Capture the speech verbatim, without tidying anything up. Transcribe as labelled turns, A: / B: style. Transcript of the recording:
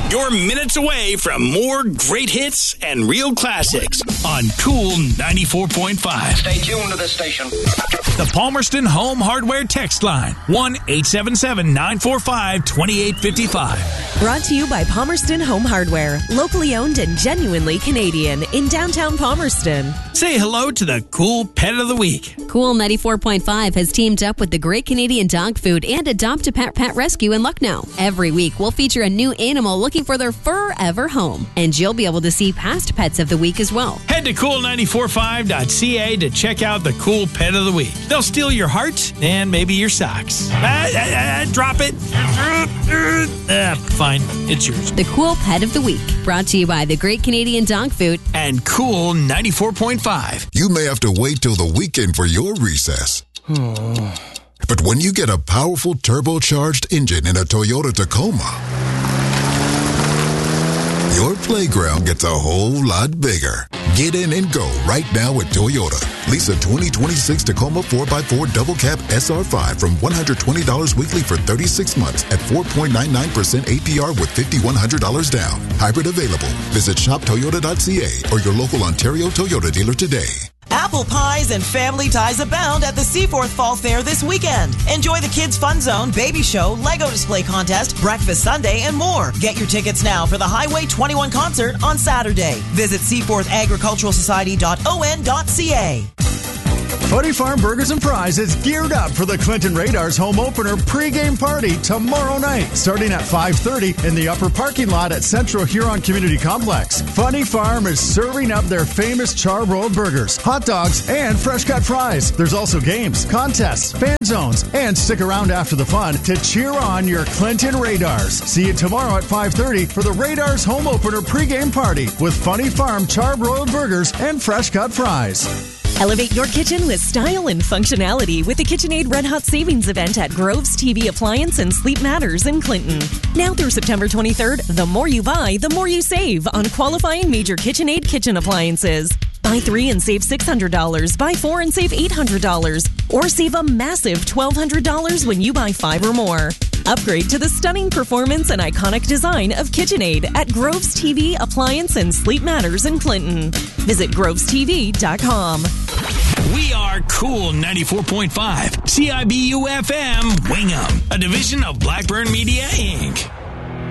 A: You're minutes away from more great hits and real classics on Cool ninety-four point five.
B: Stay tuned to this station.
A: The Palmerston Home Hardware text line, one eight seven seven, nine four five, two eight five five.
C: Brought to you by Palmerston Home Hardware, locally owned and genuinely Canadian in downtown Palmerston.
A: Say hello to the Cool Pet of the Week.
D: Cool ninety-four point five has teamed up with the Great Canadian Dog Food and Adopt a Pet Pet Rescue in Lucknow. Every week, we'll feature a new animal looking for their forever home. And you'll be able to see past pets of the week as well.
A: Head to cool nine four five dot c a to check out the Cool Pet of the Week. They'll steal your heart and maybe your socks. Ah, ah, ah, drop it. Ah, fine, it's yours.
D: The Cool Pet of the Week, brought to you by the Great Canadian Dog Food
A: and Cool ninety-four point five.
E: You may have to wait till the weekend for your recess. But when you get a powerful turbocharged engine in a Toyota Tacoma, your playground gets a whole lot bigger. Get in and go right now at Toyota. Lease a twenty twenty-six Tacoma four by four Double Cab S R five from one hundred twenty dollars weekly for thirty-six months at four point nine nine percent A P R with five thousand one hundred dollars down. Hybrid available. Visit shop toyota dot c a or your local Ontario Toyota dealer today.
F: Apple pies and family ties abound at the Seaforth Fall Fair this weekend. Enjoy the Kids Fun Zone, Baby Show, Lego Display Contest, Breakfast Sunday, and more. Get your tickets now for the Highway twenty-one concert on Saturday. Visit seaforth agricultural society dot o n dot c a.
G: Funny Farm Burgers and Fries is geared up for the Clinton Radars home opener pregame party tomorrow night, starting at five thirty in the upper parking lot at Central Huron Community Complex. Funny Farm is serving up their famous char-broiled burgers, hot dogs, and fresh-cut fries. There's also games, contests, fan zones, and stick around after the fun to cheer on your Clinton Radars. See you tomorrow at five thirty for the Radars home opener pregame party with Funny Farm char-broiled burgers and fresh-cut fries.
C: Elevate your kitchen with style and functionality with the KitchenAid Red Hot Savings event at Groves T V Appliance and Sleep Matters in Clinton. Now through September twenty-third, the more you buy, the more you save on qualifying major KitchenAid kitchen appliances. Buy three and save six hundred dollars. Buy four and save eight hundred dollars. Or save a massive twelve hundred dollars when you buy five or more. Upgrade to the stunning performance and iconic design of KitchenAid at Groves T V Appliance and Sleep Matters in Clinton. Visit groves t v dot com.
A: We are Cool ninety-four point five, C I B U F M, Wingham, a division of Blackburn Media, Incorporated.